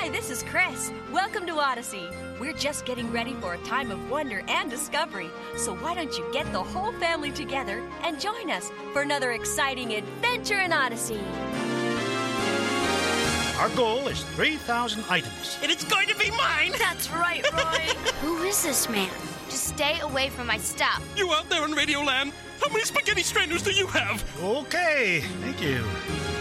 Hi, this is Chris. Welcome to Odyssey. We're just getting ready for a time of wonder and discovery. So why don't you get the whole family together and join us for another exciting adventure in Odyssey. Our goal is 3,000 items. And it's going to be mine! That's right, Roy. Who is this man? Just stay away from my stuff. You out there in Radioland, how many spaghetti strainers do you have? Okay, thank you.